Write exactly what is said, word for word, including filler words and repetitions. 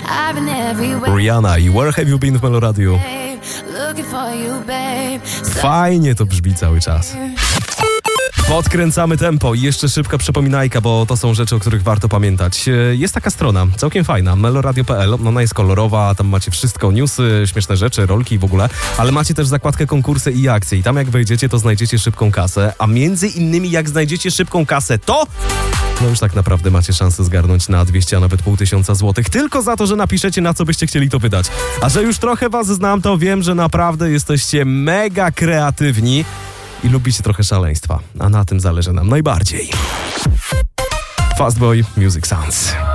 Rihanna i Where Have You Been w Meloradiu. Fajnie to brzmi cały czas. Podkręcamy tempo i jeszcze szybka przypominajka, bo to są rzeczy, o których warto pamiętać. Jest taka strona, całkiem fajna, meloradio kropka p l. Ona jest kolorowa, tam macie wszystko, newsy, śmieszne rzeczy, rolki i w ogóle, ale macie też zakładkę konkursy i akcje i tam jak wejdziecie, to znajdziecie szybką kasę, a między innymi jak znajdziecie szybką kasę, to... No już tak naprawdę macie szansę zgarnąć na dwieście, a nawet pół tysiąca złotych tylko za to, że napiszecie, na co byście chcieli to wydać. A że już trochę was znam, to wiem, że naprawdę jesteście mega kreatywni i lubicie trochę szaleństwa, a na tym zależy nam najbardziej. Fastboy Music Sounds.